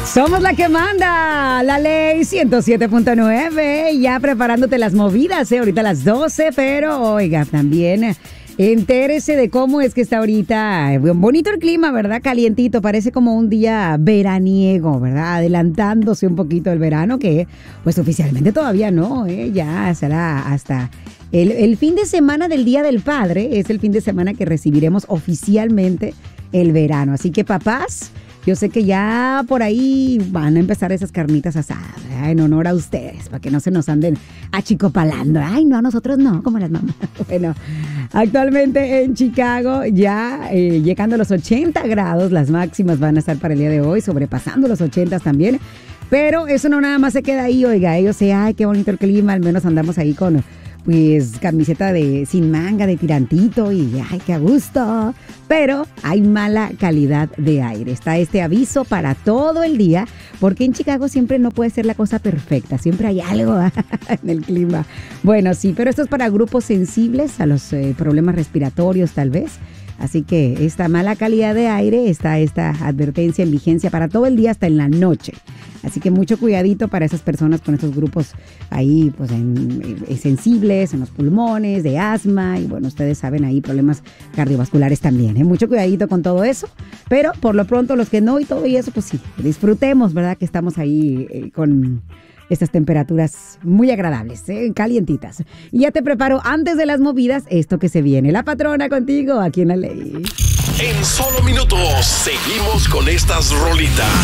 Somos la que manda, la ley 107.9, ya preparándote las movidas, ahorita a las 12, pero oiga, también entérese de cómo es que está ahorita, bonito el clima, ¿verdad? Calientito, parece como un día veraniego, ¿verdad? Adelantándose un poquito el verano, que pues oficialmente todavía no, ya será hasta el fin de semana del Día del Padre, es el fin de semana que recibiremos oficialmente el verano, así que papás, yo sé que ya por ahí van a empezar esas carnitas asadas, ¿verdad? En honor a ustedes, para que no se nos anden achicopalando. Ay, no, a nosotros no, como las mamás. Bueno, actualmente en Chicago ya llegando a los 80 grados, las máximas van a estar para el día de hoy, sobrepasando los 80 también. Pero eso no nada más se queda ahí, oiga, ellos sé, ay, qué bonito el clima, al menos andamos ahí con pues camiseta sin manga, de tirantito y ay, qué a gusto. Pero hay mala calidad de aire. Está este aviso para todo el día, porque en Chicago siempre no puede ser la cosa perfecta. Siempre hay algo en el clima. Bueno, sí, pero esto es para grupos sensibles a los problemas respiratorios tal vez. Así que esta mala calidad de aire, esta advertencia en vigencia para todo el día hasta en la noche. Así que mucho cuidadito para esas personas con estos grupos ahí pues sensibles, en los pulmones, de asma y bueno, ustedes saben ahí problemas cardiovasculares también. Mucho cuidadito con todo eso, pero por lo pronto los que no y todo y eso, pues sí, disfrutemos, ¿verdad? Que estamos ahí con estas temperaturas muy agradables, calientitas. Y ya te preparo antes de las movidas esto que se viene. La patrona contigo aquí en La Ley. En solo minutos seguimos con estas rolitas.